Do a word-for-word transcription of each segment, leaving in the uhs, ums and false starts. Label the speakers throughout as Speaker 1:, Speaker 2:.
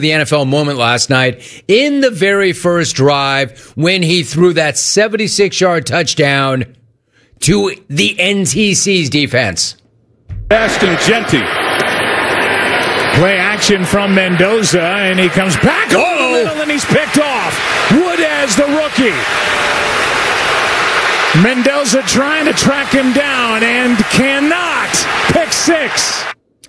Speaker 1: the N F L moment last night in the very first drive when he threw that seventy-six-yard touchdown to the N T C's defense.
Speaker 2: Ashton Genty. Play action from Mendoza, and he comes back over the middle, and he's picked off. Wood as the rookie. Mendoza trying to track him down and cannot. Pick six.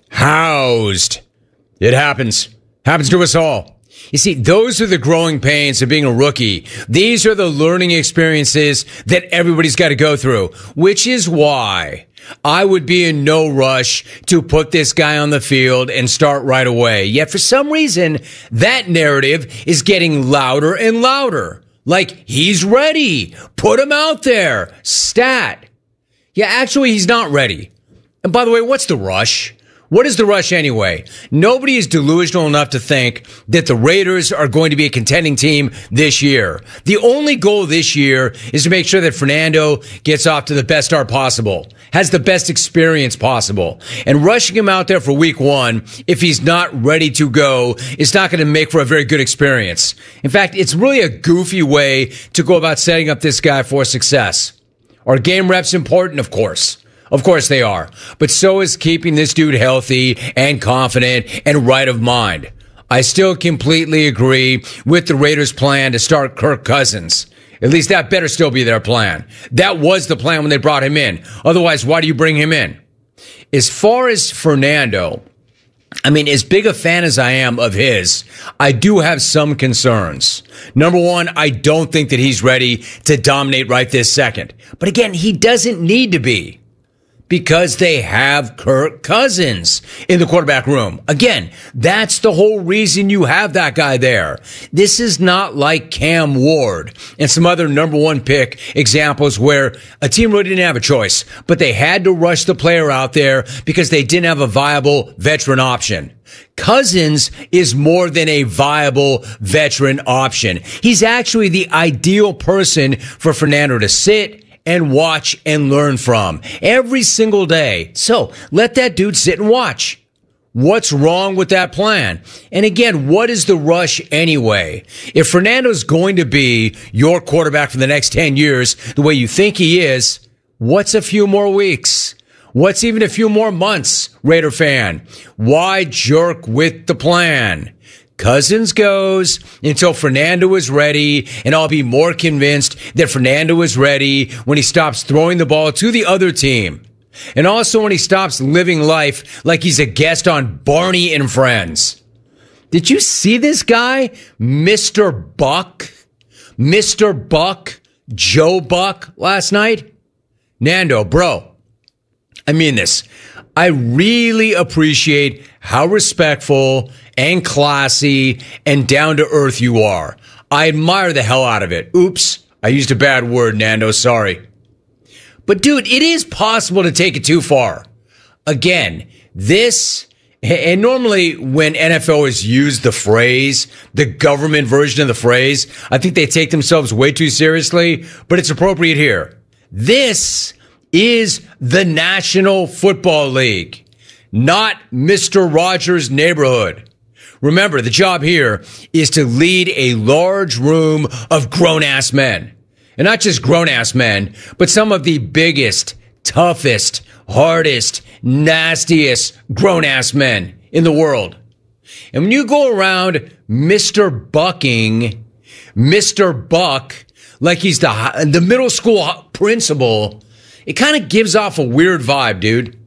Speaker 1: Housed. It happens. Happens to us all. You see, those are the growing pains of being a rookie. These are the learning experiences that everybody's got to go through, which is why I would be in no rush to put this guy on the field and start right away. Yet for some reason, that narrative is getting louder and louder. Like, he's ready. Put him out there. Stat. Yeah, actually, he's not ready. And by the way, what's the rush? What is the rush anyway? Nobody is delusional enough to think that the Raiders are going to be a contending team this year. The only goal this year is to make sure that Fernando gets off to the best start possible, has the best experience possible. And rushing him out there for week one, if he's not ready to go, is not going to make for a very good experience. In fact, it's really a goofy way to go about setting up this guy for success. Are game reps important? Of course. Of course they are. But so is keeping this dude healthy and confident and right of mind. I still completely agree with the Raiders' plan to start Kirk Cousins. At least that better still be their plan. That was the plan when they brought him in. Otherwise, why do you bring him in? As far as Fernando, I mean, as big a fan as I am of his, I do have some concerns. Number one, I don't think that he's ready to dominate right this second. But again, he doesn't need to be. Because they have Kirk Cousins in the quarterback room. Again, that's the whole reason you have that guy there. This is not like Cam Ward and some other number one pick examples where a team really didn't have a choice, but they had to rush the player out there because they didn't have a viable veteran option. Cousins is more than a viable veteran option. He's actually the ideal person for Fernando to sit and watch and learn from every single day. So let that dude sit and watch. What's wrong with that plan? And again, what is the rush anyway? If Fernando's going to be your quarterback for the next ten years, the way you think he is, what's a few more weeks? What's even a few more months, Raider fan? Why jerk with the plan? Cousins goes until Fernando is ready, and I'll be more convinced that Fernando is ready when he stops throwing the ball to the other team. And also when he stops living life like he's a guest on Barney and Friends. Did you see this guy, Mister Buck? Mister Buck, Joe Buck last night? Nando, bro, I mean this. I really appreciate how respectful and classy and down to earth you are. I admire the hell out of it. Oops, I used a bad word, Nando. Sorry. But dude, it is possible to take it too far. Again, this, and normally when N F L has used the phrase, the government version of the phrase, I think they take themselves way too seriously, but it's appropriate here. This is the National Football League, not Mister Rogers' neighborhood. Remember, the job here is to lead a large room of grown-ass men. And not just grown-ass men, but some of the biggest, toughest, hardest, nastiest grown-ass men in the world. And when you go around Mister Bucking, Mister Buck, like he's the, the middle school principal, it kind of gives off a weird vibe, dude.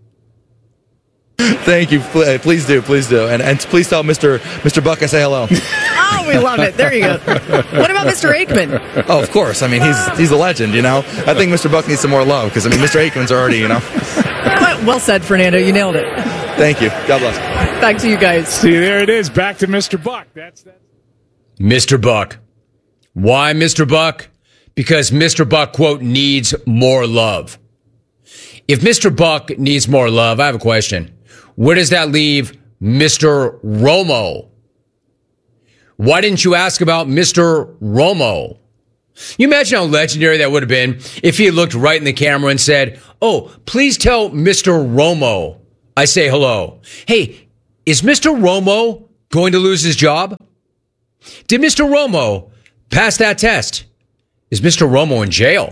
Speaker 3: Thank you. Please do. Please do. And, and please tell Mister Mister Buck I say hello.
Speaker 4: Oh, we love it. There you go. What about Mister Aikman?
Speaker 3: Oh, of course. I mean, he's he's a legend, you know. I think Mister Buck needs some more love because, I mean, Mister Aikman's already, you know.
Speaker 4: Well said, Fernando. You nailed it.
Speaker 3: Thank you. God bless.
Speaker 4: Back to you guys.
Speaker 2: See, there it is. Back to Mister Buck. That's that.
Speaker 1: Mister Buck. Why Mister Buck? Because Mister Buck, quote, needs more love. If Mister Buck needs more love, I have a question. Where does that leave Mister Romo? Why didn't you ask about Mister Romo? You imagine how legendary that would have been if he had looked right in the camera and said, oh, please tell Mister Romo I say hello. Hey, is Mister Romo going to lose his job? Did Mister Romo pass that test? Is Mister Romo in jail?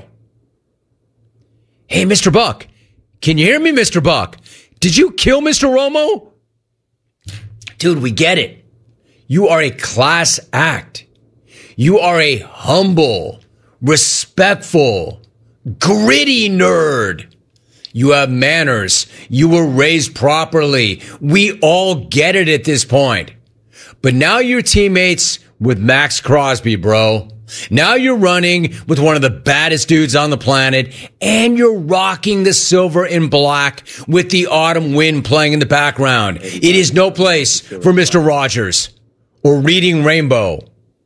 Speaker 1: Hey, Mister Buck, can you hear me, Mister Buck? Did you kill Mister Romo? Dude, we get it. You are a class act. You are a humble, respectful, gritty nerd. You have manners. You were raised properly. We all get it at this point. But now you're teammates with Max Crosby, bro. Now you're running with one of the baddest dudes on the planet, and you're rocking the silver and black with the autumn wind playing in the background. It is no place for Mister Rogers or Reading Rainbow.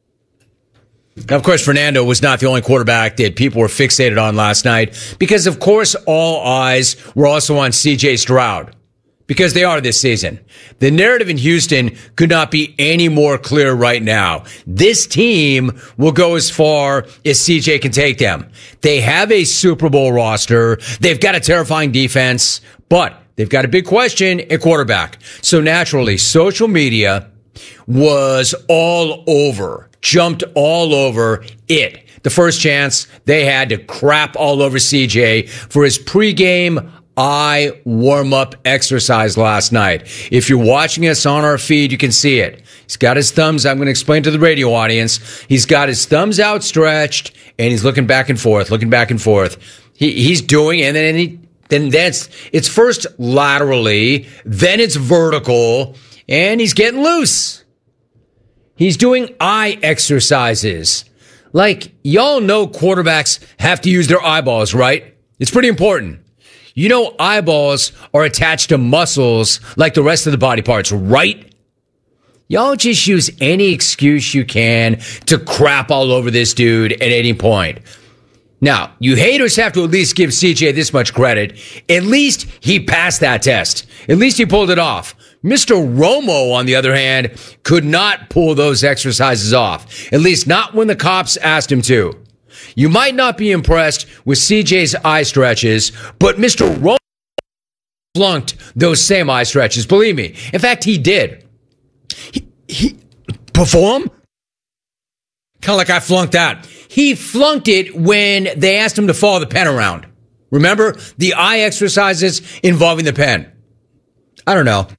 Speaker 1: Now, of course, Fernando was not the only quarterback that people were fixated on last night because, of course, all eyes were also on C J Stroud because they are this season. The narrative in Houston could not be any more clear right now. This team will go as far as C J can take them. They have a Super Bowl roster. They've got a terrifying defense, but they've got a big question at quarterback. So naturally, social media was all over, jumped all over it. The first chance they had to crap all over C J for his pregame eye warm-up exercise last night. If you're watching us on our feed, you can see it. He's got his thumbs, I'm going to explain to the radio audience, he's got his thumbs outstretched, and he's looking back and forth, looking back and forth. He, he's doing, and then he, then that's, it's first laterally, then it's vertical, and he's getting loose. He's doing eye exercises. Like, y'all know quarterbacks have to use their eyeballs, right? It's pretty important. You know eyeballs are attached to muscles like the rest of the body parts, right? Y'all just use any excuse you can to crap all over this dude at any point. Now, you haters have to at least give C J this much credit. At least he passed that test. At least he pulled it off. Mister Romo, on the other hand, could not pull those exercises off. At least not when the cops asked him to. You might not be impressed with C J's eye stretches, but Mister Romo flunked those same eye stretches. Believe me. In fact, he did. He, he perform? Kind of like I flunked that. He flunked it when they asked him to follow the pen around. Remember? The eye exercises involving the pen. I don't know.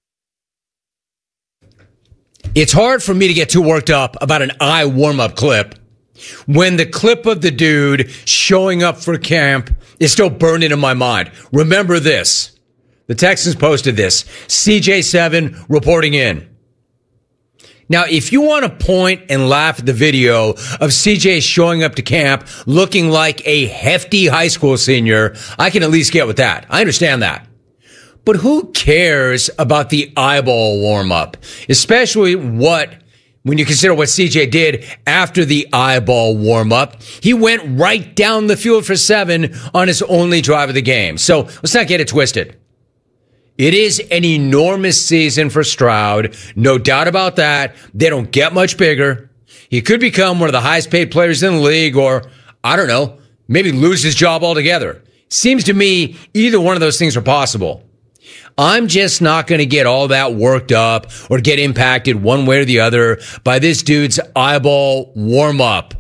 Speaker 1: It's hard for me to get too worked up about an eye warm-up clip when the clip of the dude showing up for camp is still burning in my mind. Remember this. The Texans posted this. C J seven reporting in. Now, if you want to point and laugh at the video of C J showing up to camp looking like a hefty high school senior, I can at least get with that. I understand that. But who cares about the eyeball warm-up? Especially what, when you consider what C J did after the eyeball warm-up. He went right down the field for seven on his only drive of the game. So let's not get it twisted. It is an enormous season for Stroud. No doubt about that. They don't get much bigger. He could become one of the highest paid players in the league, or, I don't know, maybe lose his job altogether. Seems to me either one of those things are possible. I'm just not going to get all that worked up or get impacted one way or the other by this dude's eyeball warm-up.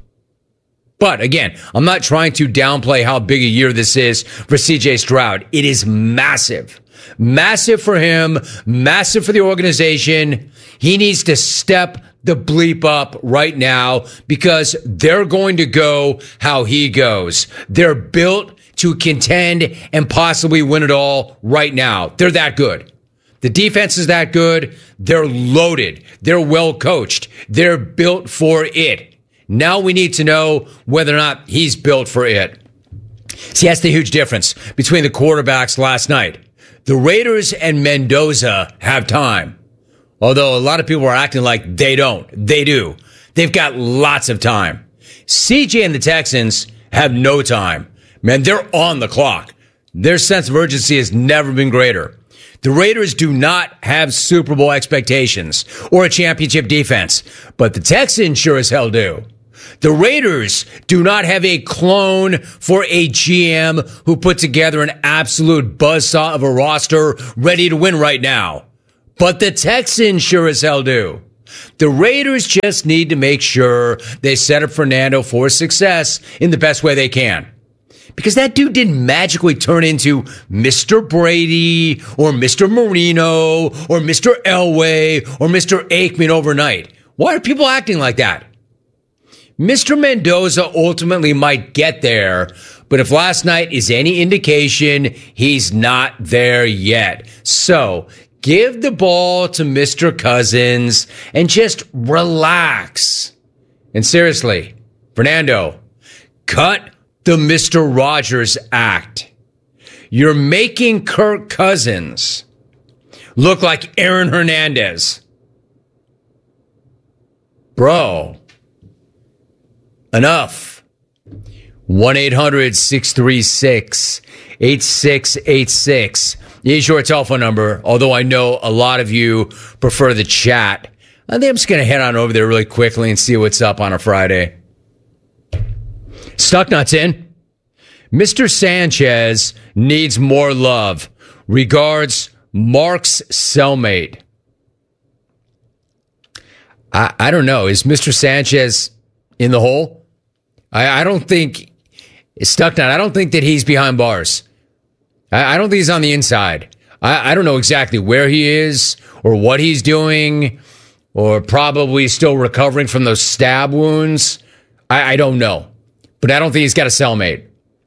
Speaker 1: But again, I'm not trying to downplay how big a year this is for C J Stroud. It is massive. Massive for him, massive for the organization. He needs to step the bleep up right now because they're going to go how he goes. They're built to contend and possibly win it all right now. They're that good. The defense is that good. They're loaded. They're well coached. They're built for it. Now we need to know whether or not he's built for it. See, that's the huge difference between the quarterbacks last night. The Raiders and Mendoza have time. Although a lot of people are acting like they don't. They do. They've got lots of time. C J and the Texans have no time. Man, they're on the clock. Their sense of urgency has never been greater. The Raiders do not have Super Bowl expectations or a championship defense, but the Texans sure as hell do. The Raiders do not have a clone for a G M who put together an absolute buzzsaw of a roster ready to win right now. But the Texans sure as hell do. The Raiders just need to make sure they set up Fernando for success in the best way they can. Because that dude didn't magically turn into Mister Brady or Mister Marino or Mister Elway or Mister Aikman overnight. Why are people acting like that? Mister Mendoza ultimately might get there, but if last night is any indication, he's not there yet. So give the ball to Mister Cousins and just relax. And seriously, Fernando, cut the Mister Rogers act. You're making Kirk Cousins look like Aaron Hernandez. Bro, enough. one eight hundred six three six eight six eight six is your telephone number, although I know a lot of you prefer the chat. I think I'm just going to head on over there really quickly and see what's up on a Friday. Stucknuts in. Mister Sanchez needs more love. Regards, Mark's cellmate. I, I don't know. Is Mister Sanchez in the hole? I, I don't think Stucknut. I don't think that he's behind bars. I, I don't think he's on the inside. I, I don't know exactly where he is or what he's doing, or probably still recovering from those stab wounds. I, I don't know. But I don't think he's got a cellmate.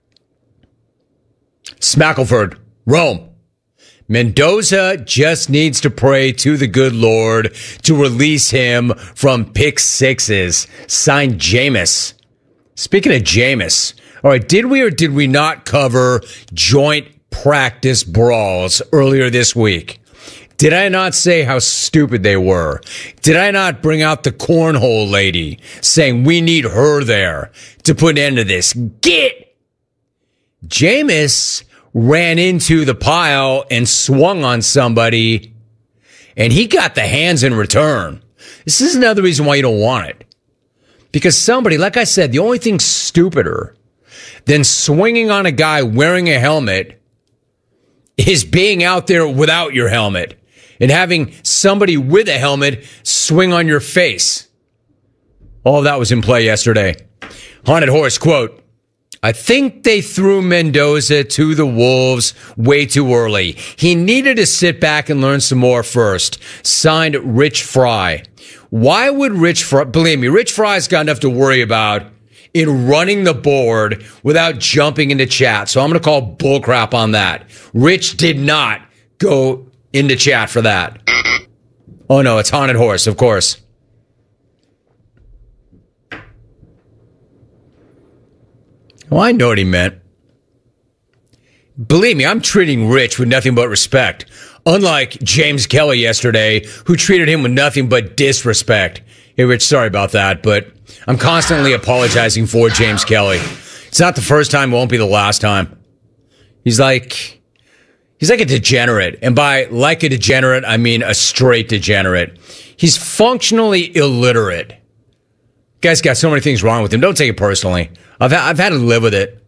Speaker 1: Smackleford, Rome. Mendoza just needs to pray to the good Lord to release him from pick sixes. Signed, Jameis. Speaking of Jameis, all right, did we or did we not cover joint practice brawls earlier this week? Did I not say how stupid they were? Did I not bring out the cornhole lady saying we need her there to put an end to this? Get! Jameis ran into the pile and swung on somebody, and he got the hands in return. This is another reason why you don't want it. Because somebody, like I said, the only thing stupider than swinging on a guy wearing a helmet is being out there without your helmet and having somebody with a helmet swing on your face. All of that was in play yesterday. Haunted Horse, quote, I think they threw Mendoza to the Wolves way too early. He needed to sit back and learn some more first. Signed, Rich Fry. Why would Rich Fry, believe me, Rich Fry's got enough to worry about in running the board without jumping into chat. So I'm going to call bullcrap on that. Rich did not go into chat for that. Oh no, it's Haunted Horse, of course. Well, I know what he meant. Believe me, I'm treating Rich with nothing but respect. Unlike James Kelly yesterday, who treated him with nothing but disrespect. Hey, Rich, sorry about that, but I'm constantly apologizing for James Kelly. It's not the first time, won't be the last time. He's like, he's like a degenerate. And by like a degenerate, I mean a straight degenerate. He's functionally illiterate. Guy's got so many things wrong with him. Don't take it personally. I've ha- I've had to live with it.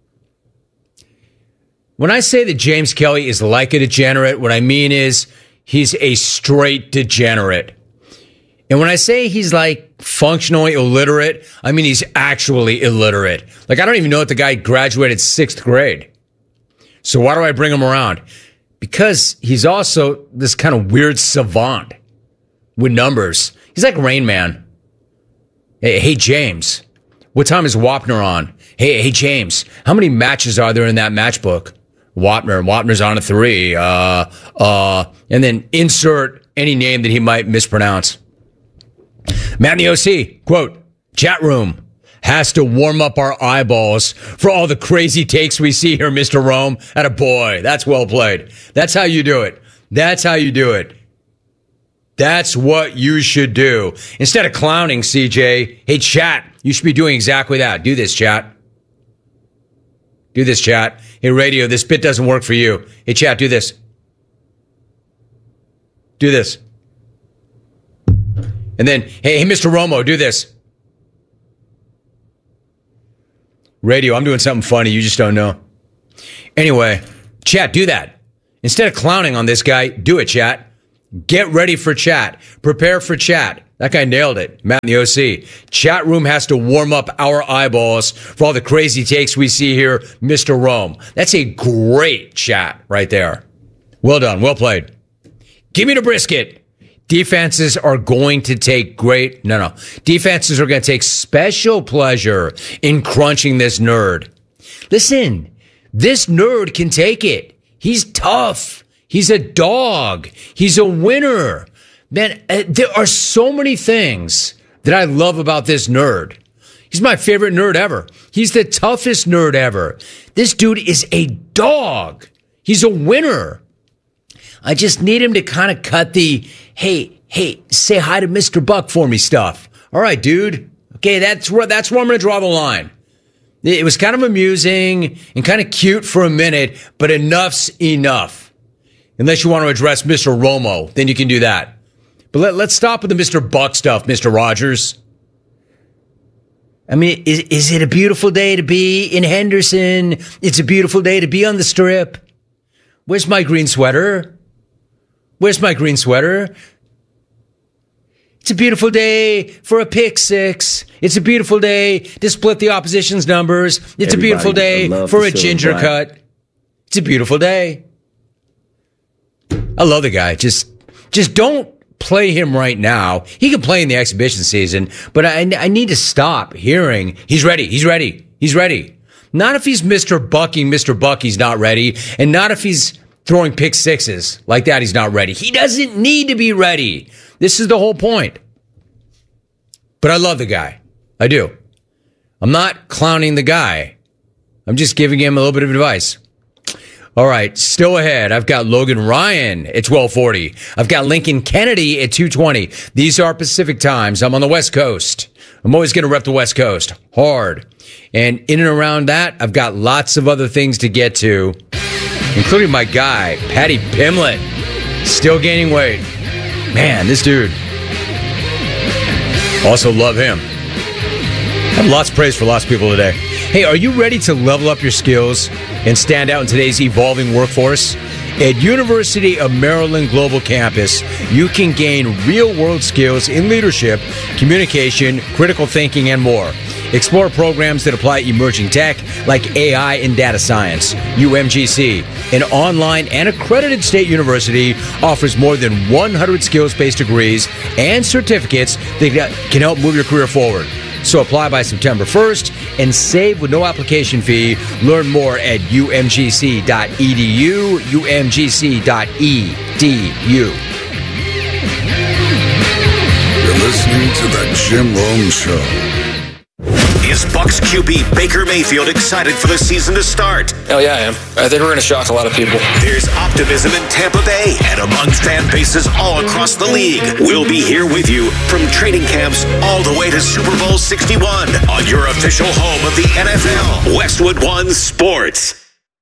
Speaker 1: When I say that James Kelly is like a degenerate, what I mean is he's a straight degenerate. And when I say he's like functionally illiterate, I mean he's actually illiterate. Like, I don't even know if the guy graduated sixth grade. So why do I bring him around? Because he's also this kind of weird savant with numbers. He's like Rain Man. Hey, hey, James, what time is Wapner on? Hey, hey, James, how many matches are there in that matchbook? Wapner, Wapner's on a three. Uh, uh, and then insert any name that he might mispronounce. Matt in the O C, quote, chat room has to warm up our eyeballs for all the crazy takes we see here, Mister Rome. Atta boy, that's well played. That's how you do it. That's how you do it. That's what you should do. Instead of clowning, C J, hey, chat, you should be doing exactly that. Do this, chat. Do this, chat. Hey, radio, this bit doesn't work for you. Hey, chat, do this. Do this. And then, hey, hey, Mister Romo, do this. Radio, I'm doing something funny. You just don't know. Anyway, chat, do that. Instead of clowning on this guy, do it, chat. Get ready for chat. Prepare for chat. That guy nailed it. Matt in the O C. Chat room has to warm up our eyeballs for all the crazy takes we see here, Mister Rome. That's a great chat right there. Well done. Well played. Give me the brisket. Defenses are going to take great, no, no. Defenses are going to take special pleasure in crunching this nerd. Listen, this nerd can take it. He's tough. He's a dog. He's a winner. Man, uh, there are so many things that I love about this nerd. He's my favorite nerd ever. He's the toughest nerd ever. This dude is a dog. He's a winner. I just need him to kind of cut the, hey, hey, say hi to Mister Buck for me stuff. All right, dude. Okay, that's where, that's where I'm going to draw the line. It was kind of amusing and kind of cute for a minute, but enough's enough. Unless you want to address Mister Romo, then you can do that. But let, let's stop with the Mister Buck stuff, Mister Rogers. I mean, is, is it a beautiful day to be in Henderson? It's a beautiful day to be on the Strip. Where's my green sweater? Where's my green sweater? It's a beautiful day for a pick six. It's a beautiful day to split the opposition's numbers. It's Everybody, a beautiful day for a ginger cut. It's a beautiful day. I love the guy. Just, just don't play him right now. He can play in the exhibition season, but I, I need to stop hearing he's ready. He's ready. He's ready. Not if he's Mister Bucking. Mister Buck, he's not ready. And not if he's throwing pick sixes like that. He's not ready. He doesn't need to be ready. This is the whole point. But I love the guy. I do. I'm not clowning the guy. I'm just giving him a little bit of advice. All right, still ahead. I've got Logan Ryan at twelve forty. I've got Lincoln Kennedy at two twenty. These are Pacific times. I'm on the West Coast. I'm always going to rep the West Coast hard. And in and around that, I've got lots of other things to get to, including my guy, Patty Pimlet, still gaining weight. Man, this dude. Also love him. I have lots of praise for lots of people today. Hey, are you ready to level up your skills and stand out in today's evolving workforce? At University of Maryland Global Campus, you can gain real-world skills in leadership, communication, critical thinking, and more. Explore programs that apply emerging tech like A I and data science. U M G C, an online and accredited state university, offers more than one hundred skills-based degrees and certificates that can help move your career forward. So apply by September first and save with no application fee. Learn more at U M G C dot E D U, U M G C dot E D U.
Speaker 5: You're listening to The Jim Rome Show.
Speaker 6: Is Bucks Q B Baker Mayfield excited for the season to start?
Speaker 7: Hell yeah, I am. I think we're going to shock a lot of people.
Speaker 6: There's optimism in Tampa Bay and among fan bases all across the league. We'll be here with you from training camps all the way to Super Bowl sixty-one on your official home of the N F L, Westwood One Sports.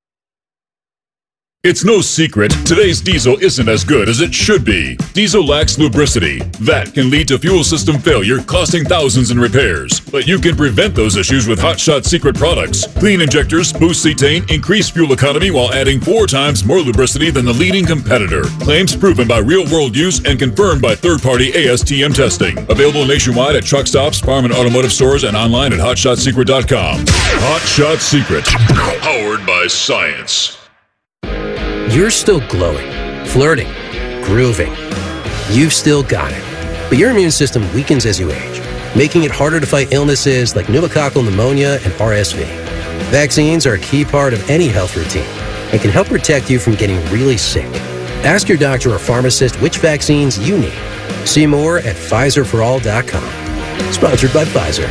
Speaker 8: It's no secret, today's diesel isn't as good as it should be. Diesel lacks lubricity. That can lead to fuel system failure, costing thousands in repairs. But you can prevent those issues with Hot Shot Secret products. Clean injectors boost cetane, increase fuel economy while adding four times more lubricity than the leading competitor. Claims proven by real-world use and confirmed by third-party A S T M testing. Available nationwide at truck stops, farm and automotive stores, and online at hot shot secret dot com. Hot Shot Secret, powered by science.
Speaker 9: You're still glowing, flirting, grooving. You've still got it. But your immune system weakens as you age, making it harder to fight illnesses like pneumococcal pneumonia and R S V. Vaccines are a key part of any health routine and can help protect you from getting really sick. Ask your doctor or pharmacist which vaccines you need. See more at Pfizer for all dot com. Sponsored by Pfizer.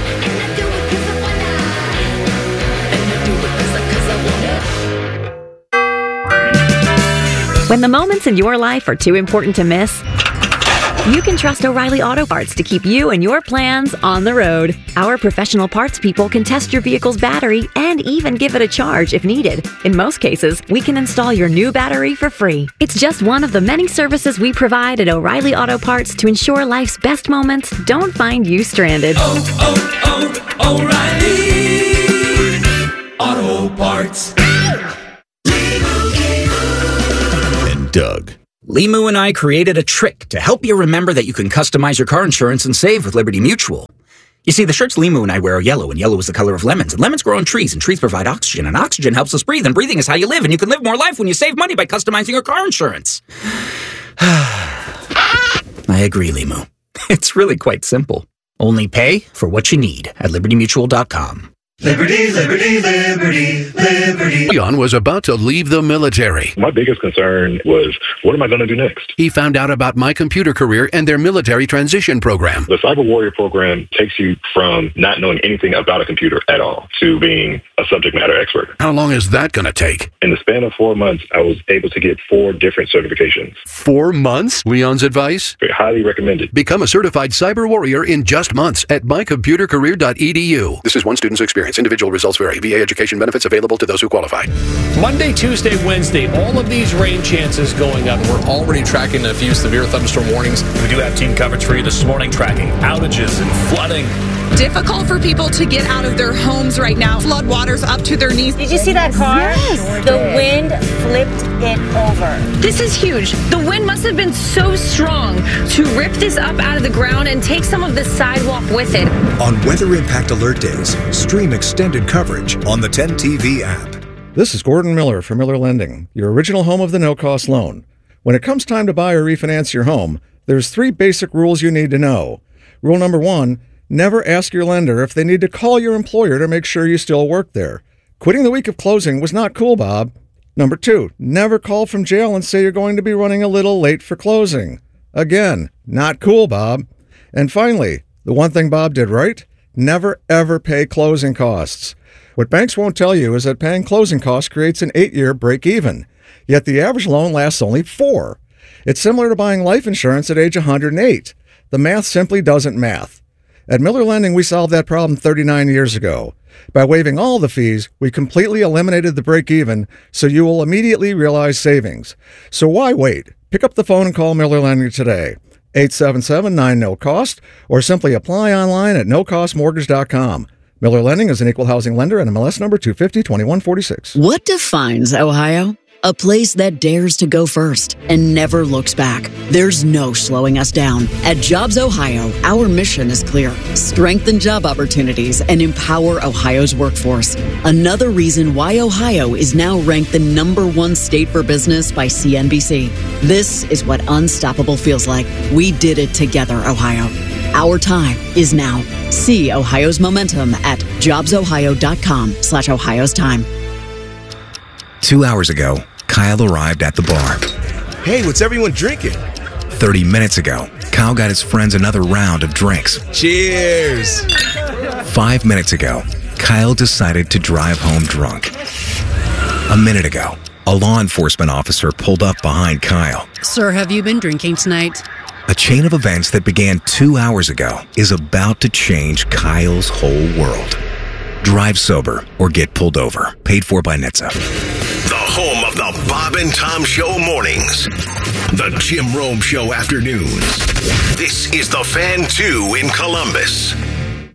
Speaker 10: When the moments in your life are too important to miss, you can trust O'Reilly Auto Parts to keep you and your plans on the road. Our professional parts people can test your vehicle's battery and even give it a charge if needed. In most cases, we can install your new battery for free. It's just one of the many services we provide at O'Reilly Auto Parts to ensure life's best moments don't find you stranded.
Speaker 11: Oh, oh, oh, O'Reilly Auto Parts.
Speaker 12: Doug, Limu and I created a trick to help you remember that you can customize your car insurance and save with Liberty Mutual. You see, the shirts Limu and I wear are yellow, and yellow is the color of lemons, and lemons grow on trees, and trees provide oxygen, and oxygen helps us breathe, and breathing is how you live, and you can live more life when you save money by customizing your car insurance. I agree, Limu. It's really quite simple. Only pay for what you need at liberty mutual dot com.
Speaker 13: Liberty, liberty, liberty, liberty.
Speaker 14: Leon was about to leave the military.
Speaker 15: My biggest concern was, what am I going to do next?
Speaker 14: He found out about My Computer Career and their military transition program.
Speaker 15: The Cyber Warrior program takes you from not knowing anything about a computer at all to being a subject matter expert.
Speaker 14: How long is that going to take?
Speaker 15: In the span of four months, I was able to get four different certifications.
Speaker 14: Four months? Leon's advice?
Speaker 15: Highly recommended.
Speaker 14: Become a certified cyber warrior in just months at my computer career dot e d u. This is one student's experience. Individual results vary. V A education benefits available to those who qualify.
Speaker 16: Monday, Tuesday, Wednesday, all of these rain chances going up.
Speaker 17: We're already tracking a few severe thunderstorm warnings.
Speaker 18: We do have team coverage for you this morning, tracking outages and flooding.
Speaker 4: Difficult for people to get out of their homes right now. Flood waters up to their knees.
Speaker 19: Did you see that car?
Speaker 4: Yes.
Speaker 19: The wind flipped it over.
Speaker 20: This is huge. The wind must have been so strong to rip this up out of the ground and take some of the sidewalk with it.
Speaker 21: On Weather Impact Alert Days, stream extended coverage on the ten T V app.
Speaker 22: This is Gordon Miller from Miller Lending, your original home of the no-cost loan. When it comes time to buy or refinance your home, there's three basic rules you need to know. Rule number one, never ask your lender if they need to call your employer to make sure you still work there. Quitting the week of closing was not cool, Bob. Number two, never call from jail and say you're going to be running a little late for closing. Again, not cool, Bob. And finally, the one thing Bob did right, never ever pay closing costs. What banks won't tell you is that paying closing costs creates an eight-year break-even, yet the average loan lasts only four. It's similar to buying life insurance at age one hundred eight. The math simply doesn't math. At Miller Lending, we solved that problem thirty-nine years ago. By waiving all the fees, we completely eliminated the break-even, so you will immediately realize savings. So why wait? Pick up the phone and call Miller Lending today. eight seven seven, nine, no cost, or simply apply online at no cost mortgage dot com. Miller Lending is an equal housing lender and M L S number two fifty, twenty-one forty-six.
Speaker 23: What defines Ohio? A place that dares to go first and never looks back. There's no slowing us down. At Jobs Ohio, our mission is clear. Strengthen job opportunities and empower Ohio's workforce. Another reason why Ohio is now ranked the number one state for business by C N B C. This is what unstoppable feels like. We did it together, Ohio. Our time is now. See Ohio's momentum at jobs ohio dot com slash Ohio's time.
Speaker 24: Two hours ago, Kyle arrived at the bar.
Speaker 25: Hey, what's everyone drinking?
Speaker 24: thirty minutes ago, Kyle got his friends another round of drinks.
Speaker 25: Cheers!
Speaker 24: Five minutes ago, Kyle decided to drive home drunk. A minute ago, a law enforcement officer pulled up behind Kyle.
Speaker 26: Sir, have you been drinking tonight?
Speaker 24: A chain of events that began two hours ago is about to change Kyle's whole world. Drive sober or get pulled over. Paid for by N H T S A.
Speaker 6: The home of the Bob and Tom Show mornings. The Jim Rome Show afternoons. This is the Fan two in Columbus.